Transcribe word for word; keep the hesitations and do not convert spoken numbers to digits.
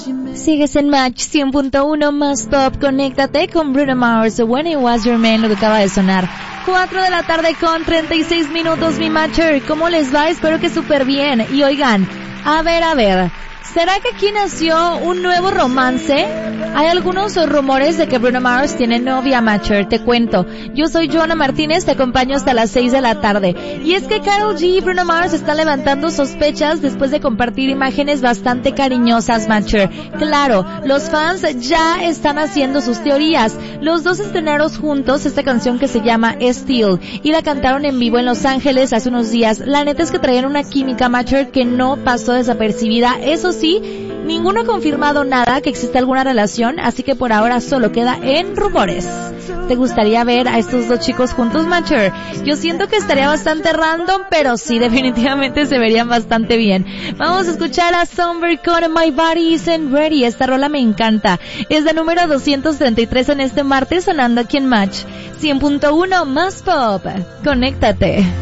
Sigues en Match cien punto uno más Pop. Conéctate con Bruno Mars. When It Was Your Man, lo que acaba de sonar. cuatro de la tarde con treinta y seis minutos, mi Matcher. ¿Cómo les va? Espero que súper bien. Y oigan, a ver, a ver. ¿Será que aquí nació un nuevo romance? Hay algunos rumores de que Bruno Mars tiene novia, Matcher. Te cuento. Yo soy Joana Martínez, te acompaño hasta las seis de la tarde. Y es que Karol G y Bruno Mars están levantando sospechas después de compartir imágenes bastante cariñosas, Matcher. Claro, los fans ya están haciendo sus teorías. Los dos estrenaron juntos esta canción que se llama Still y la cantaron en vivo en Los Ángeles hace unos días. La neta es que traían una química, Matcher, que no pasó desapercibida. Eso sí, ninguno ha confirmado nada que exista alguna relación, así que por ahora solo queda en rumores. ¿Te gustaría ver a estos dos chicos juntos, Matcher? Yo siento que estaría bastante random, pero sí, definitivamente se verían bastante bien. Vamos a escuchar a Somber con My Body Isn't Ready. Esta rola me encanta. Es la número doscientos treinta y tres en este martes, sonando aquí en Match cien punto uno más Pop. Conéctate.